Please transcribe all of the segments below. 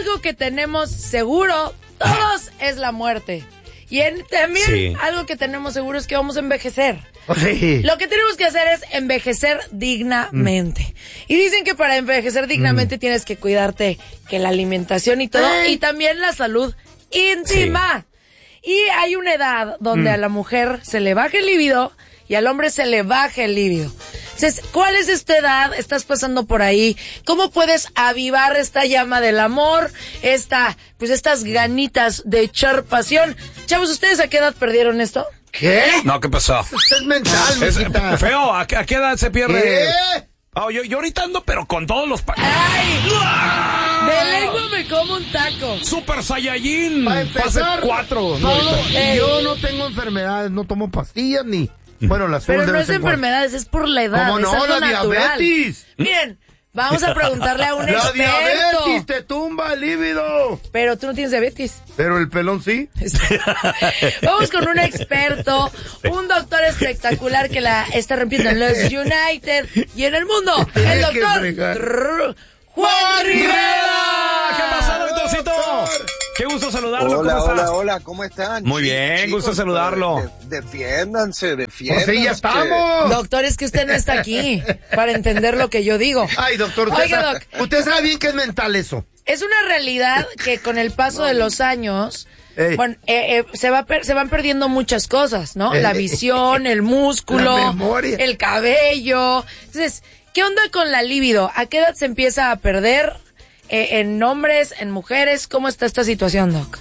algo que tenemos seguro todos es la muerte. Y también algo que tenemos seguro es que vamos a envejecer. Sí. Lo que tenemos que hacer es envejecer dignamente. Y dicen que para envejecer dignamente tienes que cuidarte, que la alimentación y todo, y también la salud íntima. Sí. Y hay una edad donde a la mujer se le baja el líbido y al hombre se le baja el líbido. Entonces, ¿cuál es esta edad? ¿Estás pasando por ahí? ¿Cómo puedes avivar esta llama del amor? Estas ganitas de echar pasión. Chavos, ¿ustedes a qué edad perdieron esto? ¿Qué? No, ¿qué pasó? Esto es mental, mijita. Feo, ¿a qué edad se pierde? ¿Qué? Oh, yo ahorita ando, pero con todos los... ¡Ay! De lengua me como un taco. Super Saiyajin. Para empezar, fase 4. yo no tengo enfermedades, no tomo pastillas ni... Bueno, las pero no es de enfermedades, es por la edad. ¿Cómo no? Es algo La natural. diabetes. Bien, vamos a preguntarle a un La experto. diabetes te tumba el líbido. Pero tú no tienes diabetes. Pero el pelón sí. Vamos con un experto, un doctor espectacular que la está rompiendo en los United y en el mundo. El doctor Juan Rivera. ¿Qué pasa, doctorcito? Qué gusto saludarlo. Hola, ¿cómo están? Muy bien, chicos, gusto saludarlo. Defiéndanse. Pues sí, ya estamos. Doctor, es que usted no está aquí para entender lo que yo digo. Ay, doctor, usted sabe bien que es mental eso. Es una realidad que con el paso de los años... Bueno, se van perdiendo muchas cosas, ¿no? La visión, el músculo, la memoria, el cabello. Entonces, ¿qué onda con la libido? ¿A qué edad se empieza a perder? ¿En hombres, en mujeres? ¿Cómo está esta situación, Doc?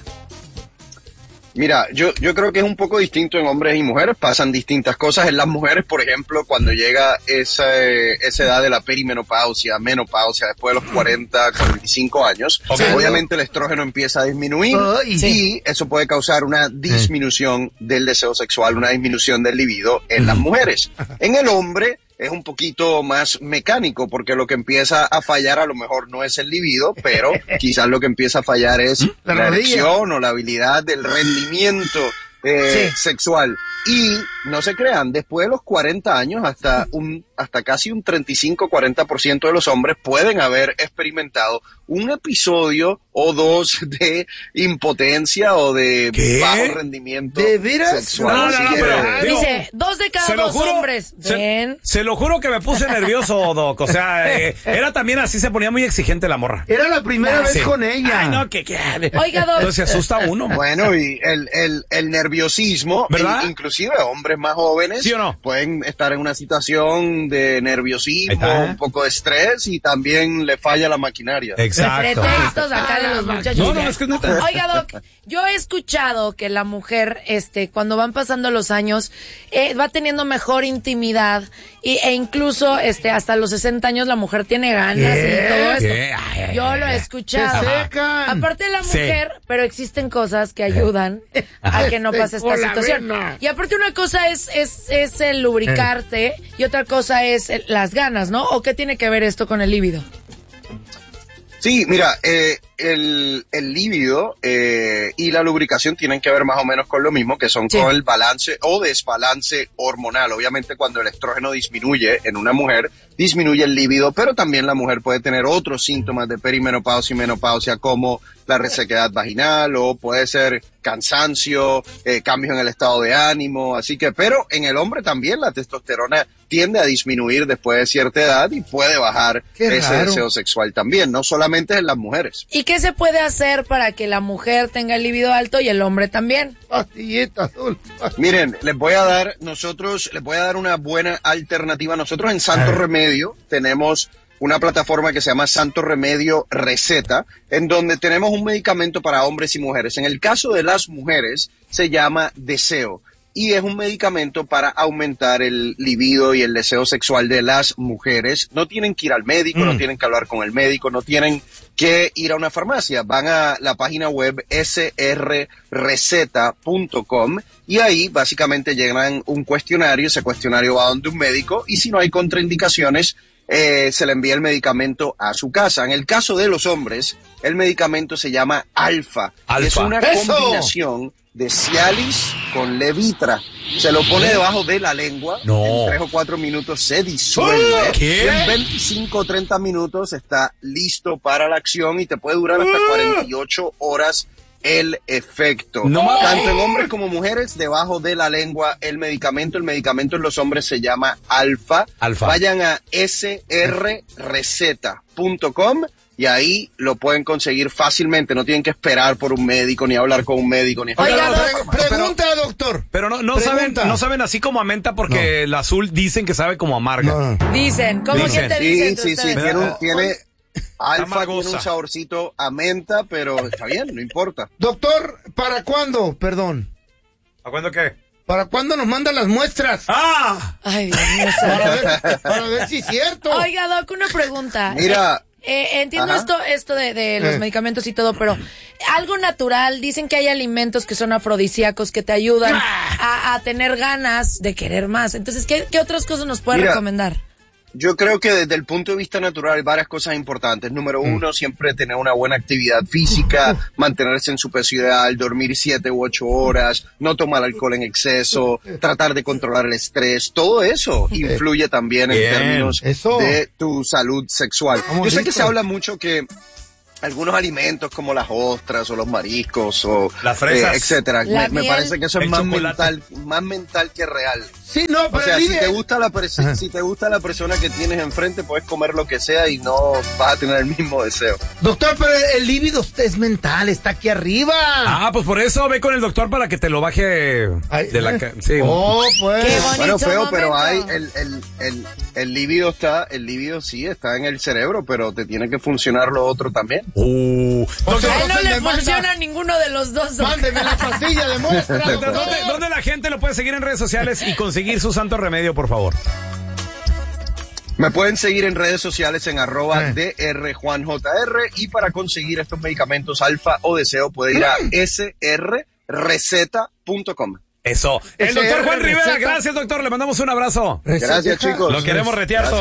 Mira, yo creo que es un poco distinto en hombres y mujeres, pasan distintas cosas. En las mujeres, por ejemplo, cuando llega esa edad de la perimenopausia, menopausia, después de los 40, 45 años, obviamente el estrógeno empieza a disminuir y eso puede causar una disminución del deseo sexual, una disminución del libido en las mujeres. En el hombre es un poquito más mecánico, porque lo que empieza a fallar a lo mejor no es el libido, pero quizás lo que empiza a fallar es la erección o la habilidad del rendimiento sexual. Y no se crean, después de los 40 años, hasta casi un 35-40% de los hombres pueden haber experimentado un episodio o dos de impotencia o de bajo rendimiento sexual. Dice, 2 de cada 2 hombres. Se lo juro que me puse nervioso, Doc. O sea, era también así, se ponía muy exigente la morra. Era la primera vez con ella. Ay, no, Oiga, Doc. Entonces se asusta uno. Bueno, y el nerviosismo, inclusive hombres más jóvenes, ¿sí o no? pueden estar en una situación de nerviosismo, un poco de estrés, y también le falla la maquinaria. Exacto. Pretextos acá de los muchachos. No, es que no te... Oiga, Doc, yo he escuchado que la mujer, cuando van pasando los años, va teniendo mejor intimidad e incluso hasta los 60 años la mujer tiene ganas y todo esto. Yo lo he escuchado. Aparte de la mujer, pero existen cosas que ayudan a que no pase esta situación. Y aparte una cosa es el lubricarte y otra cosa es las ganas, ¿no? ¿O qué tiene que ver esto con el líbido? Sí, mira, el líbido y la lubricación tienen que ver más o menos con lo mismo, que son con el balance o desbalance hormonal. Obviamente cuando el estrógeno disminuye en una mujer, disminuye el líbido, pero también la mujer puede tener otros síntomas de perimenopausia y menopausia, como la resequedad vaginal, o puede ser cansancio, cambios en el estado de ánimo, así que, pero en el hombre también la testosterona tiende a disminuir después de cierta edad y puede bajar ese deseo sexual también, no solamente en las mujeres. ¿Y qué se puede hacer para que la mujer tenga el libido alto y el hombre también? Pastillita azul. Miren, les voy a dar una buena alternativa. Nosotros en Santo Remedio tenemos una plataforma que se llama Santo Remedio Receta, en donde tenemos un medicamento para hombres y mujeres. En el caso de las mujeres se llama Deseo, y es un medicamento para aumentar el libido y el deseo sexual de las mujeres. No tienen que ir al médico, no tienen que hablar con el médico, no tienen que ir a una farmacia. Van a la página web srreceta.com y ahí básicamente llenan un cuestionario. Ese cuestionario va donde un médico, y si no hay contraindicaciones, se le envía el medicamento a su casa. En el caso de los hombres, el medicamento se llama Alfa. Es una combinación de Cialis con Levitra. Se lo pone debajo de la lengua. No. En 3 o 4 minutos se disuelve. ¿Qué? Y en 25 o 30 minutos está listo para la acción y te puede durar hasta 48 horas el efecto. No mames. Tanto en hombres como mujeres, debajo de la lengua, el medicamento en los hombres se llama Alfa. Vayan a srreceta.com y ahí lo pueden conseguir fácilmente. No tienen que esperar por un médico, ni hablar con un médico, ni Oiga, Pregunta, doctor. Pero no saben así como a menta porque el azul dicen que sabe como amarga. No. Dicen, ¿cómo que te dicen? Sí, tiene Alfa, amargosa. tiene un saborcito a menta, pero está bien, no importa. Doctor, ¿para cuándo? Perdón. ¿A cuándo qué? ¿Para cuándo nos mandan las muestras? ¡Ah! Ay, Dios mío. Para ver si es cierto. Oiga, Doc, una pregunta. Mira. Entiendo esto de los medicamentos y todo, pero algo natural, dicen que hay alimentos que son afrodisíacos que te ayudan a tener ganas de querer más. Entonces, ¿qué otras cosas nos puede recomendar? Yo creo que desde el punto de vista natural hay varias cosas importantes. Número uno, siempre tener una buena actividad física, mantenerse en su peso ideal, dormir 7 u 8 horas, no tomar alcohol en exceso, tratar de controlar el estrés. Todo eso influye también en términos de tu salud sexual. Yo sé que se habla mucho que algunos alimentos como las ostras o los mariscos o las fresas, etcétera, me parece que eso es más mental que real. Sí, no, pero o sea, si te gusta la persona que tienes enfrente, puedes comer lo que sea y no vas a tener el mismo deseo. Doctor, pero el líbido es mental, está aquí arriba. Ah, pues por eso ve con el doctor para que te lo baje de la sí. Oh, pues. Qué bonito Bueno, feo, momento. pero hay el líbido sí está en el cerebro, pero te tiene que funcionar lo otro también. Doctor, A él no Entonces le me manda- funciona ninguno de los dos. Doc. Mándeme la pastilla de muestra. ¿Dónde la gente lo puede seguir en redes sociales y conseguir su santo remedio, por favor? Me pueden seguir en redes sociales en @drjuanjr y para conseguir estos medicamentos Alfa o Deseo puede ir a srreceta.com. Eso. El doctor Juan Rivera, receta. gracias, doctor. Le mandamos un abrazo. Gracias, chicos. Lo queremos retear.